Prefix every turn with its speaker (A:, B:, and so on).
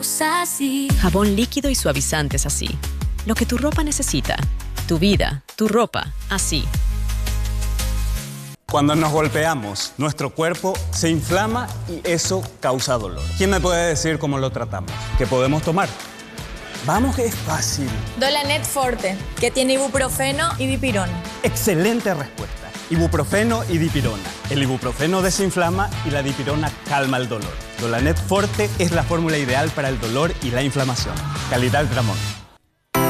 A: Usa así.
B: Jabón líquido y suavizantes así. Lo que tu ropa necesita. Tu vida, tu ropa, así.
C: Cuando nos golpeamos, nuestro cuerpo se inflama y eso causa dolor. ¿Quién me puede decir cómo lo tratamos? ¿Qué podemos tomar? Vamos que es fácil.
D: Dolanet Forte, que tiene ibuprofeno y dipirona.
C: Excelente respuesta. Ibuprofeno y dipirona. El ibuprofeno desinflama y la dipirona calma el dolor. Dolanet Forte es la fórmula ideal para el dolor y la inflamación. Calidad Gramón.